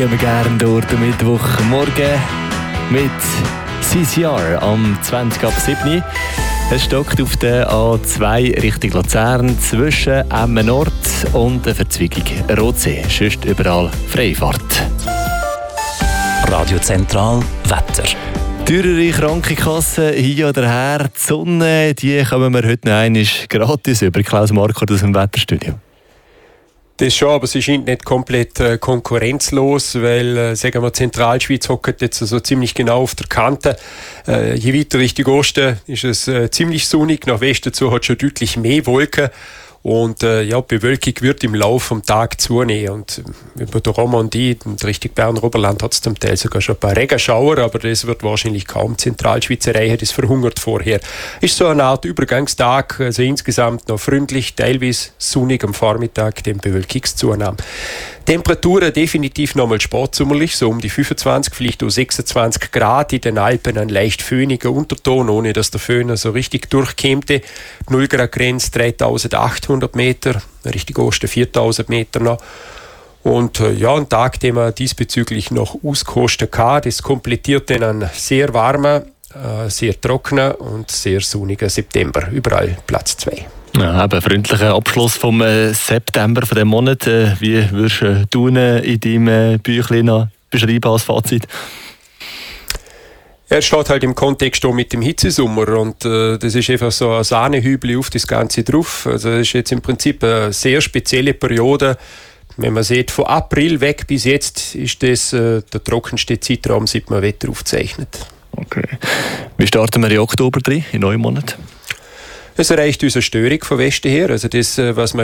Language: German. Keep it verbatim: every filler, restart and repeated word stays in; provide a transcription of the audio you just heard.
Gehen wir gerne durch den Mittwochmorgen mit C C R am zwanzig ab sieben. Es stockt auf der A zwei Richtung Luzern zwischen Emmen Nord und der Verzweigung Rotsee. Sonst überall Freifahrt. Radio Zentral Wetter. Teurere Krankenkassen hier oder her. Die Sonne, die kommen wir heute noch einmal gratis über. Klaus Marquardt aus dem Wetterstudio. Das schon, aber sie scheint nicht komplett äh, konkurrenzlos, weil, äh, sagen wir, Zentralschweiz hockt jetzt so also ziemlich genau auf der Kante. Äh, je weiter Richtung Osten ist es äh, ziemlich sonnig, nach Westen zu hat schon deutlich mehr Wolken. Und äh, ja, die Bewölkung wird im Laufe des Tages zunehmen. Und äh, über der Romandie und Richtung Berner Oberland hat es zum Teil sogar schon ein paar Regenschauer, aber das wird wahrscheinlich kaum Zentralschweiz erreichen, das verhungert vorher. Ist so eine Art Übergangstag, also insgesamt noch freundlich, teilweise sonnig am Vormittag, dem Bewölkungszunahme. Temperaturen definitiv nochmal sportsommerlich, so um die fünfundzwanzig, vielleicht auch sechsundzwanzig Grad, in den Alpen ein leicht föhniger Unterton, ohne dass der Föhn so richtig durchkämte. null Grad Grenze dreitausendachthundert Meter, richtig Osten viertausend Meter noch. Und äh, ja, ein Tag, den man diesbezüglich noch auskosten kann, das komplettiert dann einen sehr warmen, äh, sehr trockenen und sehr sonnigen September. Überall Platz zwei. Ja, eben, freundlicher Abschluss vom äh, September, von dem Monat. Äh, wie würdest äh, du äh, in deinem äh, Büchlein noch beschreiben als Fazit? Er steht halt im Kontext auch mit dem Hitzesommer und äh, das ist einfach so ein Sahnehübel auf das Ganze drauf. Also das ist jetzt im Prinzip eine sehr spezielle Periode. Wenn man sieht, von April weg bis jetzt ist das äh, der trockenste Zeitraum, seit man Wetter aufzeichnet. Okay. Wie starten wir in Oktober drin, in neun Monaten? Es erreicht unsere Störung von Westen her, also das, was man